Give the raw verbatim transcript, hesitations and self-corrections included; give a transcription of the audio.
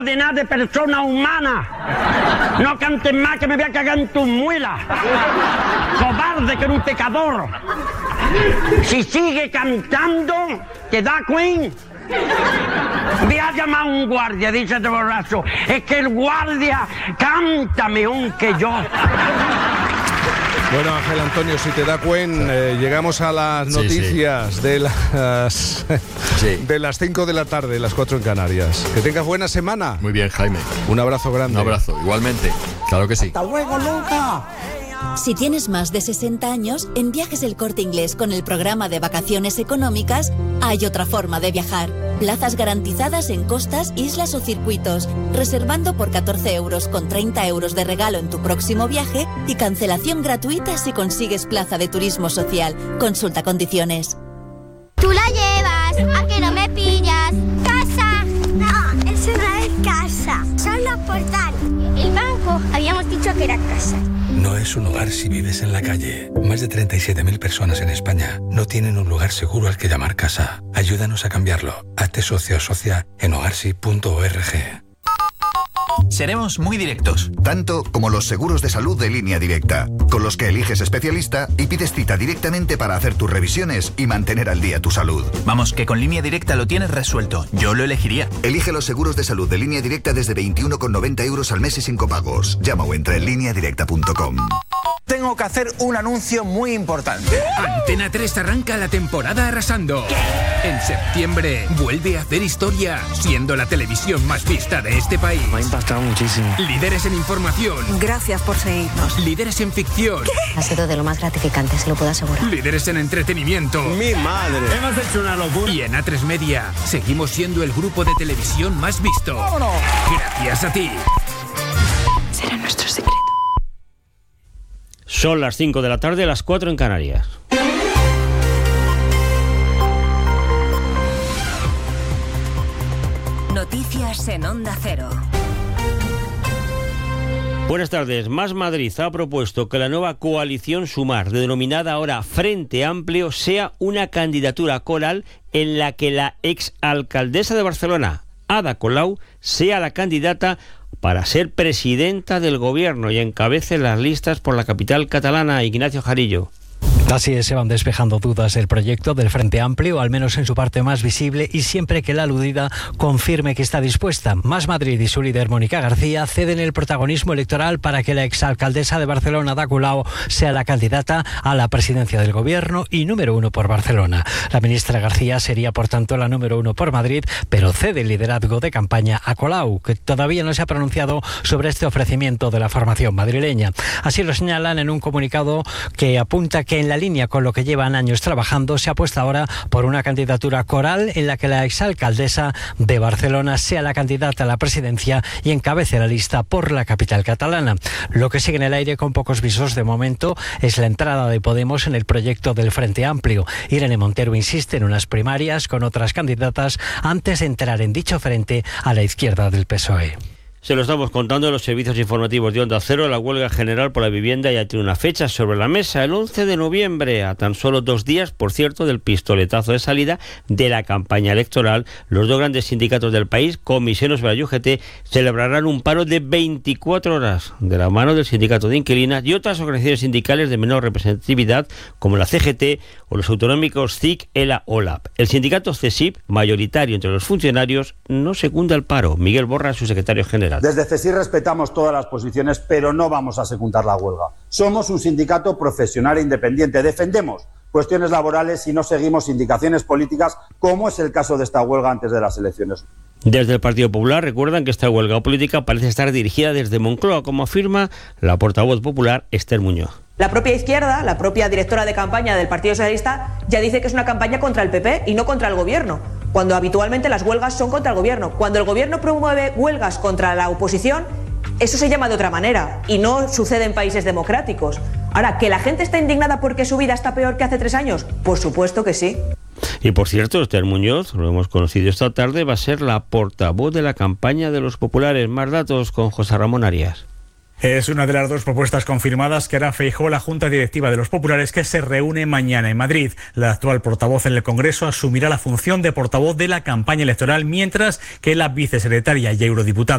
de nada de persona humana. No cantes más que me voy a cagar en tus muelas. Cobarde, que eres un pecador. Si sigue cantando, ¿te da cuenta? Voy a llamar a un guardia, dice este borracho. Es que el guardia canta mejor que yo. Bueno, Ángel Antonio, si te da cuenta, eh, llegamos a las noticias sí, sí. de las sí. de las cinco de la tarde, las cuatro en Canarias. Que tengas buena semana. Muy bien, Jaime. Un abrazo grande. Un abrazo, igualmente. Claro que sí. ¡Hasta luego, Luca! Si tienes más de sesenta años, en Viajes El Corte Inglés con el programa de vacaciones económicas, hay otra forma de viajar. Plazas garantizadas en costas, islas o circuitos, reservando por catorce euros con treinta euros de regalo en tu próximo viaje y cancelación gratuita si consigues plaza de turismo social. Consulta condiciones. Tú la llevas, ¿a que no me pillas? ¡Casa! No, eso no es casa, son los portales. El banco, habíamos dicho que era casa. No es un hogar si vives en la calle. Más de treinta y siete mil personas en España no tienen un lugar seguro al que llamar casa. Ayúdanos a cambiarlo. Hazte socio o socia en hogarsi punto org. Seremos muy directos. Tanto como los seguros de salud de Línea Directa, con los que eliges especialista y pides cita directamente para hacer tus revisiones y mantener al día tu salud. Vamos, que con Línea Directa lo tienes resuelto. Yo lo elegiría. Elige los seguros de salud de Línea Directa desde veintiuno con noventa euros al mes y sin copagos. Llama o entra en línea directa punto com. Tengo que hacer un anuncio muy importante. Antena tres arranca la temporada arrasando. En septiembre vuelve a hacer historia, siendo la televisión más vista de este país. Me ha impactado muchísimo. Líderes en información. Gracias por seguirnos. Líderes en ficción. ¿Qué? Ha sido de lo más gratificante, se lo puedo asegurar. Líderes en entretenimiento. ¡Mi madre! Hemos hecho una locura. Y en A tres Media seguimos siendo el grupo de televisión más visto. ¡Vámonos! Gracias a ti. Será nuestro secreto. Son las cinco de la tarde, las cuatro en Canarias. Noticias en Onda Cero. Buenas tardes. Más Madrid ha propuesto que la nueva coalición Sumar, denominada ahora Frente Amplio, sea una candidatura coral en la que la exalcaldesa de Barcelona, Ada Colau, sea la candidata para ser presidenta del gobierno y encabece las listas por la capital catalana. Ignacio Jarillo. Así es, se van despejando dudas del proyecto del Frente Amplio, al menos en su parte más visible, y siempre que la aludida confirme que está dispuesta. Más Madrid y su líder, Mónica García, ceden el protagonismo electoral para que la exalcaldesa de Barcelona, Ada Colau, sea la candidata a la presidencia del gobierno y número uno por Barcelona. La ministra García sería, por tanto, la número uno por Madrid, pero cede el liderazgo de campaña a Colau, que todavía no se ha pronunciado sobre este ofrecimiento de la formación madrileña. Así lo señalan en un comunicado que apunta que en la línea con lo que llevan años trabajando, se apuesta ahora por una candidatura coral en la que la exalcaldesa de Barcelona sea la candidata a la presidencia y encabece la lista por la capital catalana. Lo que sigue en el aire con pocos visos de momento es la entrada de Podemos en el proyecto del Frente Amplio. Irene Montero insiste en unas primarias con otras candidatas antes de entrar en dicho frente a la izquierda del P S O E. Se lo estamos contando en los servicios informativos de Onda Cero. La huelga general por la vivienda ya tiene una fecha sobre la mesa, el once de noviembre, a tan solo dos días, por cierto, del pistoletazo de salida de la campaña electoral. Los dos grandes sindicatos del país, Comisiones Obreras y U G T, celebrarán un paro de veinticuatro horas de la mano del sindicato de inquilinas y otras organizaciones sindicales de menor representatividad, como la C G T o los autonómicos C I C, ELA o LAB. El sindicato C S I P, mayoritario entre los funcionarios, no secunda el paro. Miguel Borra, su secretario general. Desde C S I respetamos todas las posiciones, pero no vamos a secundar la huelga. Somos un sindicato profesional e independiente. Defendemos cuestiones laborales y no seguimos indicaciones políticas, como es el caso de esta huelga antes de las elecciones. Desde el Partido Popular recuerdan que esta huelga política parece estar dirigida desde Moncloa, como afirma la portavoz popular Esther Muñoz. La propia izquierda, la propia directora de campaña del Partido Socialista, ya dice que es una campaña contra el P P y no contra el gobierno, cuando habitualmente las huelgas son contra el gobierno. Cuando el gobierno promueve huelgas contra la oposición, eso se llama de otra manera y no sucede en países democráticos. Ahora, ¿que la gente está indignada porque su vida está peor que hace tres años? Por supuesto que sí. Y por cierto, Esther Muñoz, lo hemos conocido esta tarde, va a ser la portavoz de la campaña de los populares. Más datos con José Ramón Arias. Es una de las dos propuestas confirmadas que hará Feijóo la Junta Directiva de los Populares, que se reúne mañana en Madrid. La actual portavoz en el Congreso asumirá la función de portavoz de la campaña electoral, mientras que la vicesecretaria y eurodiputada